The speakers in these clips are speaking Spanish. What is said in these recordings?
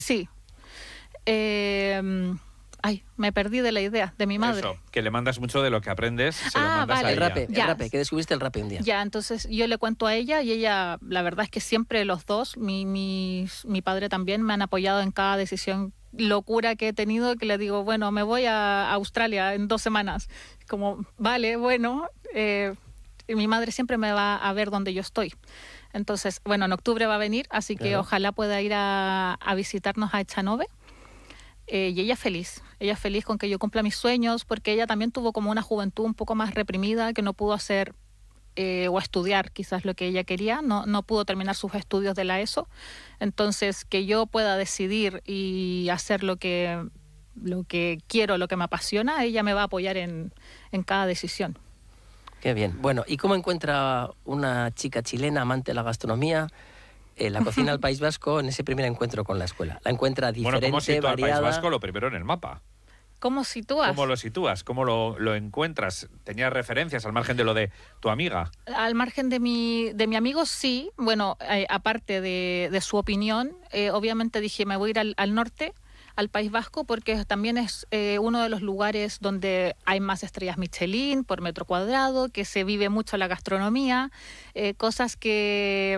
Sí. Me perdí de la idea, de mi madre. Eso, que le mandas mucho de lo que aprendes, se lo mandas vale. a ella. El rape, que descubriste el rape un día. Ya, entonces yo le cuento a ella y ella, la verdad es que siempre los dos, mi padre también, me han apoyado en cada decisión locura que he tenido, que le digo, bueno, me voy a Australia en 2 semanas. Como, vale, bueno, mi madre siempre me va a ver donde yo estoy. Entonces, bueno, en octubre va a venir, así que ojalá pueda ir a visitarnos a Echanove. Y ella es feliz con que yo cumpla mis sueños, porque ella también tuvo como una juventud un poco más reprimida, que no pudo hacer o estudiar quizás lo que ella quería, no pudo terminar sus estudios de la ESO. Entonces, que yo pueda decidir y hacer lo que quiero, lo que me apasiona, ella me va a apoyar en cada decisión. Qué bien. Bueno, ¿y cómo encuentra una chica chilena amante de la gastronomía la cocina del País Vasco en ese primer encuentro con la escuela? ¿La encuentra diferente, ¿cómo sitúa variada? al País Vasco lo primero en el mapa? ¿Cómo sitúas? ¿Cómo lo sitúas? ¿Cómo lo encuentras? ¿Tenías referencias al margen de lo de tu amiga? Al margen de mi amigo, sí. Bueno, aparte de su opinión, obviamente dije, me voy a ir al norte, al País Vasco, porque también es uno de los lugares donde hay más estrellas Michelin por metro cuadrado, que se vive mucho la gastronomía, cosas que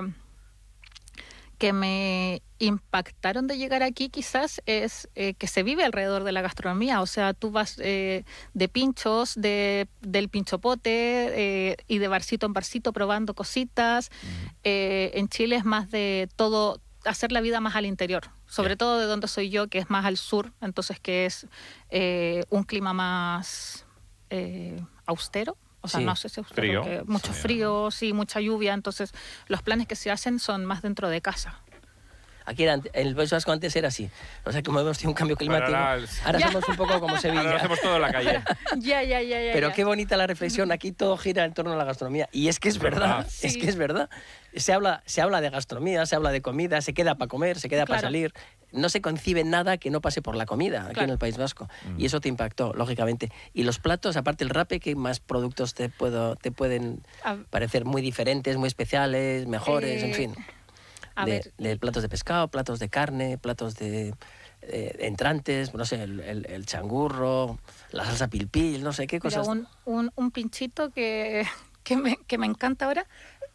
me impactaron de llegar aquí quizás es que se vive alrededor de la gastronomía. O sea, tú vas de pinchos, del pinchopote y de barcito en barcito probando cositas. En Chile es más de todo, hacer la vida más al interior, sobre todo de donde soy yo, que es más al sur, entonces que es un clima más austero. O sea, no sé si frío. Mucho frío, sí, mucha lluvia. Entonces, los planes que se hacen son más dentro de casa. Aquí en el País Vasco antes era así. O sea, como hemos tenido un cambio climático, ahora somos un poco como Sevilla. Ahora lo hacemos todo en la calle. Ya. Pero qué bonita la reflexión. Aquí todo gira en torno a la gastronomía. Y es que es verdad. Sí. Es que es verdad. Se habla de gastronomía, se habla de comida, se queda para comer, se queda para salir. No se concibe nada que no pase por la comida aquí en el País Vasco. Y eso te impactó, lógicamente. Y los platos, aparte del rape, ¿qué más productos te pueden parecer muy diferentes, muy especiales, mejores, en fin? De platos de pescado, platos de carne, platos de entrantes, no sé, el changurro, la salsa pilpil, no sé qué cosas. Un pinchito que me encanta ahora,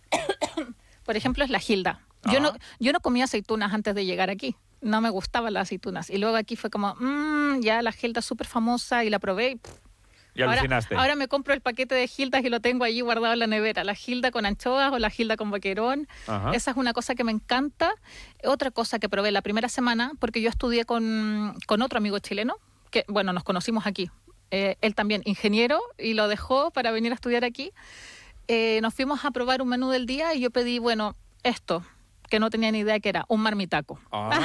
por ejemplo, es la gilda. Yo no comía aceitunas antes de llegar aquí. No me gustaban las aceitunas. Y luego aquí fue como, ya la gilda es súper famosa y la probé y alucinaste. Ahora me compro el paquete de gildas y lo tengo allí guardado en la nevera. La gilda con anchoas o la gilda con boquerón. Esa es una cosa que me encanta. Otra cosa que probé la primera semana, porque yo estudié con otro amigo chileno, que, bueno, nos conocimos aquí. Él también, ingeniero, y lo dejó para venir a estudiar aquí. Nos fuimos a probar un menú del día y yo pedí, esto, que no tenía ni idea que era, un marmitaco.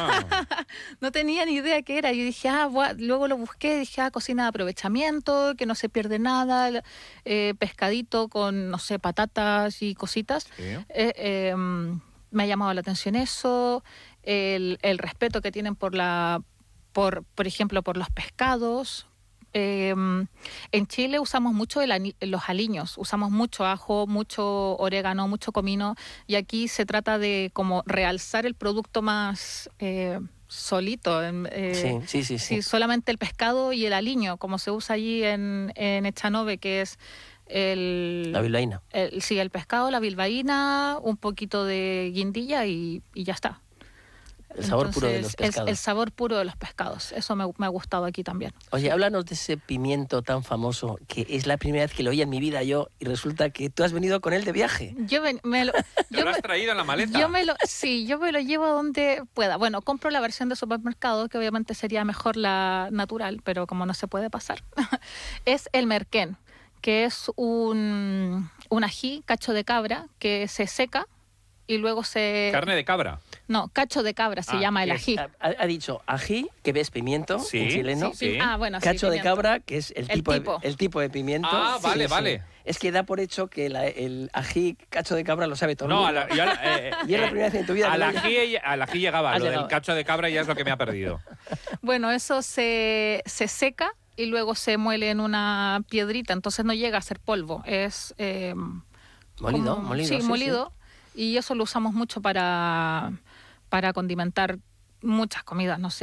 No tenía ni idea qué era. Yo dije, luego lo busqué, dije, cocina de aprovechamiento, que no se pierde nada, pescadito con, no sé, patatas y cositas. Sí. Me ha llamado la atención eso, el respeto que tienen por ejemplo, por los pescados. En Chile usamos mucho los aliños, usamos mucho ajo, mucho orégano, mucho comino, y aquí se trata de como realzar el producto más solito. Sí, solamente el pescado y el aliño, como se usa allí en Echanove, que es la bilbaína. El pescado, la bilbaína, un poquito de guindilla y ya está. El sabor puro de los pescados. El sabor puro de los pescados. Eso me ha gustado aquí también. Oye, háblanos de ese pimiento tan famoso, que es la primera vez que lo oí en mi vida yo, y resulta que tú has venido con él de viaje. ¿Te lo has traído en la maleta? Yo me lo llevo donde pueda. Bueno, compro la versión de supermercado, que obviamente sería mejor la natural, pero como no se puede pasar. Es el merquén, que es un ají, cacho de cabra, que se seca y luego se... ¿Carne de cabra? No, cacho de cabra se llama el ají. Ha dicho ají, que ves pimiento en chileno. Sí. Cacho de cabra, que es el tipo de pimiento. Vale. Es que da por hecho que el ají cacho de cabra lo sabe todo. No, y es la primera vez en tu vida. Al ají llegaba, lo del cacho de cabra ya es lo que me ha perdido. Bueno, eso se seca y luego se muele en una piedrita, entonces no llega a ser polvo, es... molido. Sí, molido. Y eso lo usamos mucho para condimentar muchas comidas, no sé.